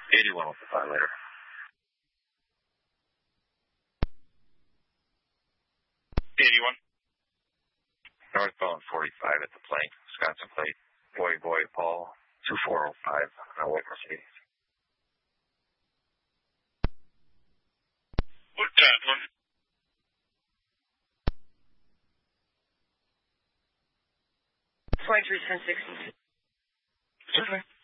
81 with the 5 later. Northbound 45 at the plank, Wisconsin plate. Boy, Paul, 2405, white Mercedes. What time, one? 23, 10, 16. Certainly.